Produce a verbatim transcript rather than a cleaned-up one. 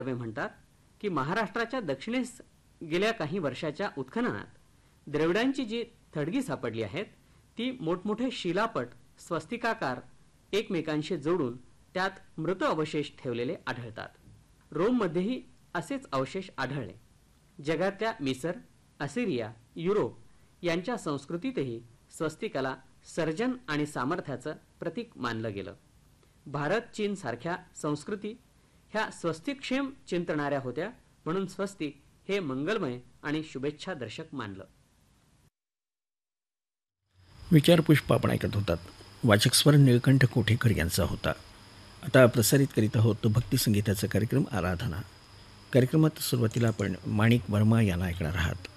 सर्वे म्हणतात की महाराष्ट्राच्या दक्षिणेस गेल्या काही वर्षाच्या उत्खननात द्रविडांची जी थडगी सापडली आहेत ती मोठमोठे शिलापट स्वस्तिकाकार एकमेकांशी जोडून त्यात मृत अवशेष ठेवलेले आढळतात. रोममध्येही असेच अवशेष आढळले. जगातल्या मिसर, असिरिया, युरोप यांच्या संस्कृतीतही स्वस्तिकाला सर्जन आणि सामर्थ्याचं प्रतीक मानलं गेलं. भारत, चीन सारख्या संस्कृती ह्या स्वस्तिक्षेम चिंतणाऱ्या होत्या, म्हणून स्वस्तिक हे मंगलमय आणि शुभेच्छा दर्शक मानलं. विचारपुष्प आपण ऐकत होतात. वाचक स्वर निळकंठ कोठेकर यांचा होता. आता प्रसारित करीत आहोत भक्तिसंगीताचा कार्यक्रम आराधना. कार्यक्रमात सुरुवातीला आपण माणिक वर्मा यांना ऐकणार आहात.